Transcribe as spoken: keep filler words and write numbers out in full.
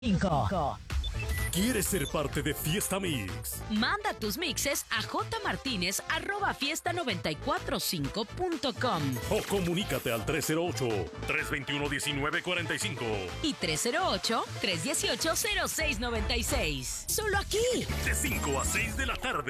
cinco. ¿Quieres ser parte de Fiesta Mix? Manda tus mixes a jmartinez arroba fiesta noventa y cuatro cinco punto com o comunícate al tres cero ocho, tres dos uno, uno nueve cuatro cinco y tres cero ocho, tres uno ocho, cero seis nueve seis. Solo aquí. De cinco a seis de la tarde.